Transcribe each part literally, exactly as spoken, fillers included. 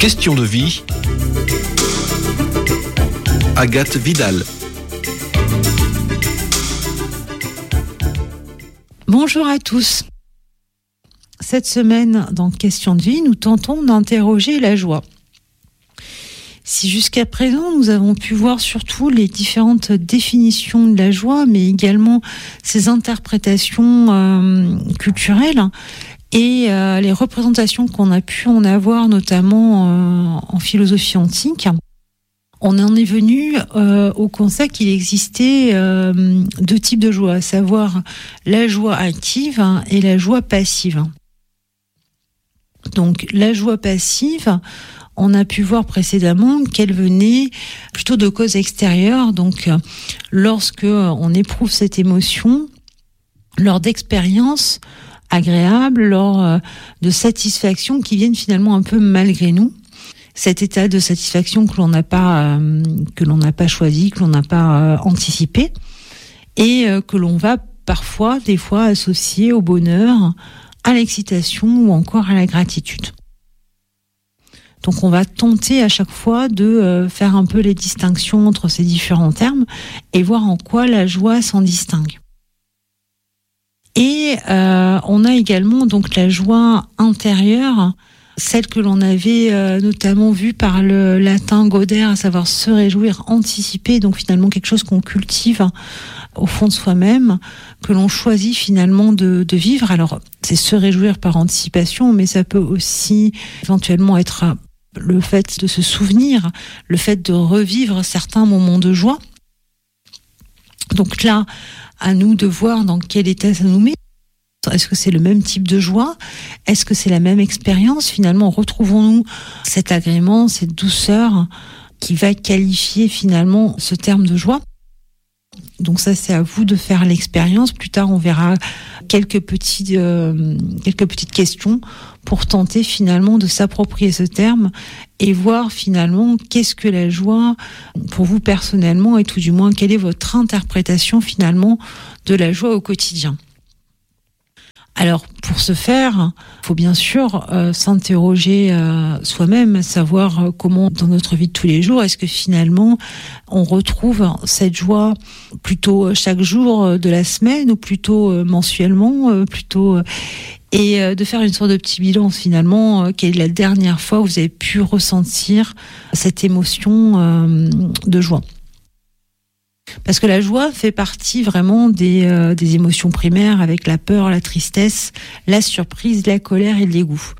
Question de vie. Agathe Vidal. Bonjour à tous. Cette semaine, dans Question de vie, nous tentons d'interroger la joie. Si jusqu'à présent, nous avons pu voir surtout les différentes définitions de la joie, mais également ses interprétations euh, culturelles et euh, les représentations qu'on a pu en avoir, notamment euh, en philosophie antique, on en est venu euh, au constat qu'il existait euh, deux types de joie, à savoir la joie active et la joie passive. Donc la joie passive, on a pu voir précédemment qu'elle venait plutôt de causes extérieures. Donc lorsque on éprouve cette émotion, lors d'expériences agréables, lors de satisfactions qui viennent finalement un peu malgré nous. Cet état de satisfaction que l'on n'a pas euh, que l'on n'a pas choisi, que l'on n'a pas euh, anticipé, et euh, que l'on va parfois, des fois, associer au bonheur, à l'excitation ou encore à la gratitude. Donc on va tenter à chaque fois de euh, faire un peu les distinctions entre ces différents termes et voir en quoi la joie s'en distingue. Et euh, on a également donc la joie intérieure, celle que l'on avait euh, notamment vue par le latin Gauder, à savoir se réjouir, anticiper, donc finalement quelque chose qu'on cultive au fond de soi-même, que l'on choisit finalement de, de vivre. Alors c'est se réjouir par anticipation, mais ça peut aussi éventuellement être le fait de se souvenir, le fait de revivre certains moments de joie. Donc là, à nous de voir dans quel état ça nous met. Est-ce que c'est le même type de joie ? Est-ce que c'est la même expérience ? Finalement, retrouvons-nous cet agrément, cette douceur qui va qualifier finalement ce terme de joie ? Donc ça, c'est à vous de faire l'expérience. Plus tard, on verra quelques, petits, euh, quelques petites questions pour tenter finalement de s'approprier ce terme et voir finalement qu'est-ce que la joie pour vous personnellement, et tout du moins quelle est votre interprétation finalement de la joie au quotidien. Alors, pour ce faire, il faut bien sûr euh, s'interroger euh, soi-même, savoir euh, comment, dans notre vie de tous les jours, est-ce que finalement, on retrouve cette joie plutôt chaque jour de la semaine ou plutôt euh, mensuellement, euh, plutôt euh, et euh, de faire une sorte de petit bilan finalement, euh, quelle est la dernière fois où vous avez pu ressentir cette émotion euh, de joie. Parce que la joie fait partie vraiment des, euh, des émotions primaires, avec la peur, la tristesse, la surprise, la colère et le dégoût.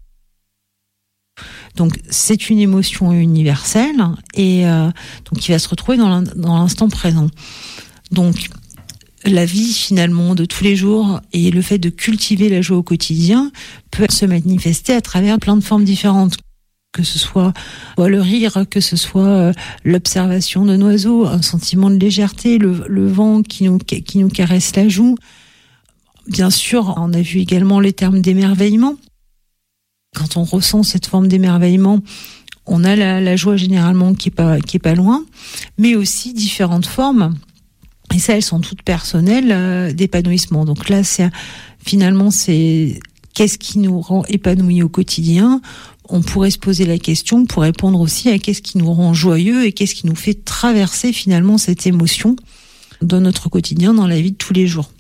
Donc c'est une émotion universelle et euh, donc qui va se retrouver dans, l'in- dans l'instant présent. Donc la vie finalement de tous les jours et le fait de cultiver la joie au quotidien peut se manifester à travers plein de formes différentes. Que ce soit le rire, que ce soit l'observation d'un oiseau, un sentiment de légèreté, le, le vent qui nous, qui nous caresse la joue. Bien sûr, on a vu également les termes d'émerveillement. Quand on ressent cette forme d'émerveillement, on a la, la joie généralement qui est pas, qui est pas loin, mais aussi différentes formes. Et ça, elles sont toutes personnelles, euh, d'épanouissement. Donc là, c'est, finalement, c'est qu'est-ce qui nous rend épanouis au quotidien ? On pourrait se poser la question pour répondre aussi à qu'est-ce qui nous rend joyeux et qu'est-ce qui nous fait traverser finalement cette émotion dans notre quotidien, dans la vie de tous les jours.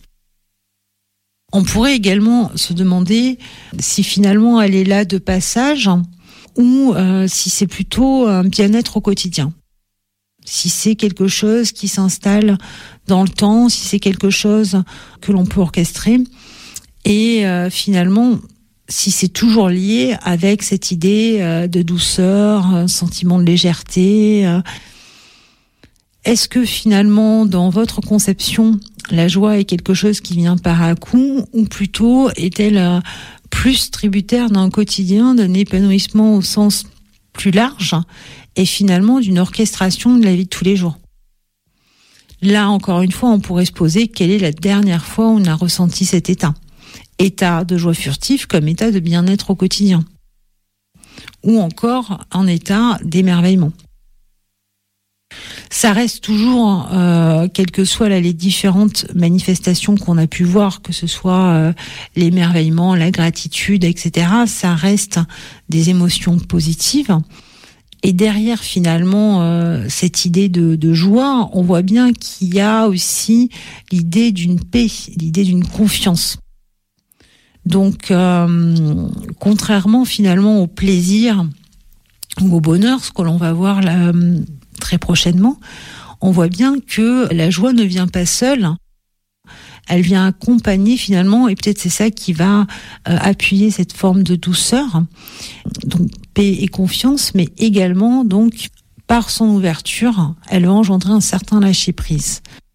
On pourrait également se demander si finalement elle est là de passage ou euh, si c'est plutôt un bien-être au quotidien. Si c'est quelque chose qui s'installe dans le temps, si c'est quelque chose que l'on peut orchestrer et euh, finalement si c'est toujours lié avec cette idée euh, de douceur, un sentiment de légèreté. Euh, est-ce que finalement, dans votre conception, la joie est quelque chose qui vient par à coup, ou plutôt est-elle euh, plus tributaire d'un quotidien, d'un épanouissement au sens plus large, et finalement d'une orchestration de la vie de tous les jours ? Là, encore une fois, on pourrait se poser quelle est la dernière fois où on a ressenti cet état ? État de joie furtive comme état de bien-être au quotidien. Ou encore un état d'émerveillement. Ça reste toujours, euh, quelles que soient là, les différentes manifestations qu'on a pu voir, que ce soit euh, l'émerveillement, la gratitude, et cetera, ça reste des émotions positives. Et derrière finalement euh, cette idée de, de joie, on voit bien qu'il y a aussi l'idée d'une paix, l'idée d'une confiance. Donc, euh, contrairement finalement au plaisir ou au bonheur, ce que l'on va voir là, très prochainement, on voit bien que la joie ne vient pas seule. Elle vient accompagner finalement, et peut-être c'est ça qui va euh, appuyer cette forme de douceur, donc paix et confiance, mais également donc par son ouverture, elle va engendrer un certain lâcher prise.